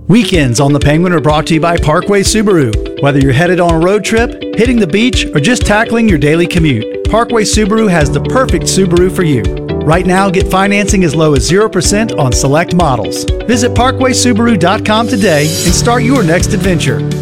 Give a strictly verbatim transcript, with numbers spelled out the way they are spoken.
Weekends on the Penguin are brought to you by Parkway Subaru. Whether you're headed on a road trip, hitting the beach, or just tackling your daily commute, Parkway Subaru has the perfect Subaru for you. Right now, get financing as low as zero percent on select models. Visit parkway subaru dot com today and start your next adventure.